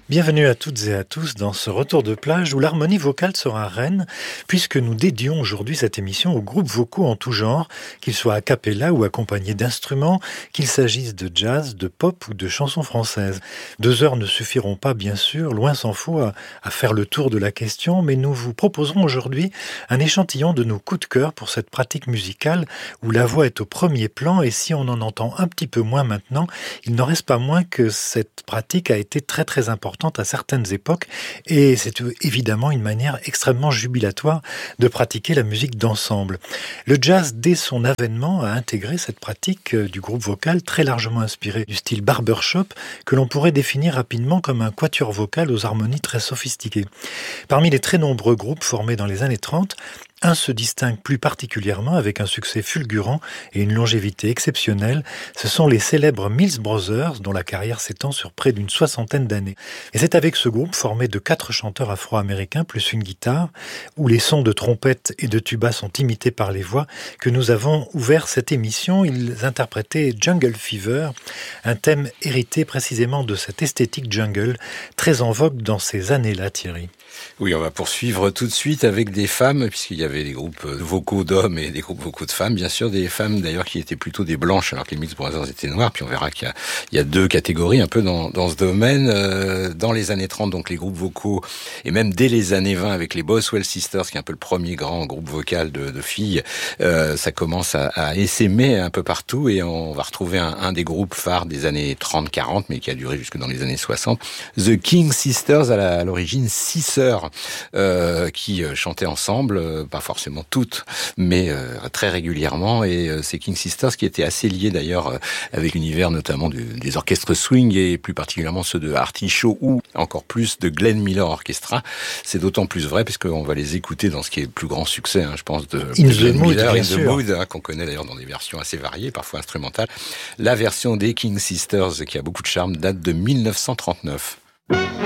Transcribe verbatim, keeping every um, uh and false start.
Bienvenue à toutes et à tous dans ce retour de plage où l'harmonie vocale sera reine, puisque nous dédions aujourd'hui cette émission aux groupes vocaux en tout genre, qu'ils soient a cappella ou accompagnés d'instruments, qu'il s'agisse de jazz, de pop ou de chansons françaises. Deux heures ne suffiront pas, bien sûr, loin s'en faut, à, à faire le tour de la question, mais nous vous proposerons aujourd'hui un échantillon de nos coups de cœur pour cette pratique musicale où la voix est au premier plan, et si on en entend un petit peu moins maintenant, il n'en reste pas moins que cette pratique a été très très importante à certaines époques, et c'est évidemment une manière extrêmement jubilatoire de pratiquer la musique d'ensemble. Le jazz, dès son avènement, a intégré cette pratique du groupe vocal très largement inspiré du style barbershop, que l'on pourrait définir rapidement comme un quatuor vocal aux harmonies très sophistiquées. Parmi les très nombreux groupes formés dans les années trente, un se distingue plus particulièrement avec un succès fulgurant et une longévité exceptionnelle. Ce sont les célèbres Mills Brothers, dont la carrière s'étend sur près d'une soixantaine d'années. Et c'est avec ce groupe, formé de quatre chanteurs afro-américains plus une guitare, où les sons de trompette et de tuba sont imités par les voix, que nous avons ouvert cette émission. Ils interprétaient Jungle Fever, un thème hérité précisément de cette esthétique jungle, très en vogue dans ces années-là, Thierry. Oui, on va poursuivre tout de suite avec des femmes, puisqu'il y avait des groupes vocaux d'hommes et des groupes vocaux de femmes. Bien sûr, des femmes d'ailleurs qui étaient plutôt des blanches, alors que les Mills Brothers étaient noirs. Puis on verra qu'il y a, il y a deux catégories un peu dans, dans ce domaine. Euh, dans les années trente, donc les groupes vocaux, et même dès les années vingt avec les Boswell Sisters, qui est un peu le premier grand groupe vocal de, de filles, euh, ça commence à, à essaimer un peu partout, et on va retrouver un, un des groupes phares des années trente quarante, mais qui a duré jusque dans les années soixante. The King Sisters, à, la, à l'origine six sœurs euh, qui euh, chantaient ensemble, euh, pas forcément toutes, mais euh, très régulièrement, et euh, ces King Sisters qui étaient assez liés d'ailleurs euh, avec l'univers notamment du, des orchestres swing, et plus particulièrement ceux de Artie Shaw ou encore plus de Glenn Miller Orchestra. C'est d'autant plus vrai puisqu'on va les écouter dans ce qui est le plus grand succès, hein, je pense, de, In de the Glenn Mood, Miller, bien In the sûr. Mood, hein, qu'on connaît d'ailleurs dans des versions assez variées, parfois instrumentales. La version des King Sisters, qui a beaucoup de charme, date de mille neuf cent trente-neuf.